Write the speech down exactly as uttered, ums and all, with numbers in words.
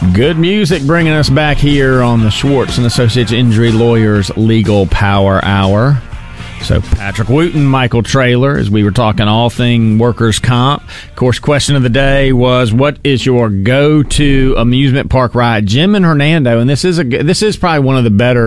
Good music bringing us back here on the Schwartz and Associates Injury Lawyers Legal Power Hour. So Patrick Wooten, Michael Traylor, as we were talking all thing workers' comp. Of course, question of the day was, what is your go-to amusement park ride? Jim and Hernando, and this is a this is probably one of the better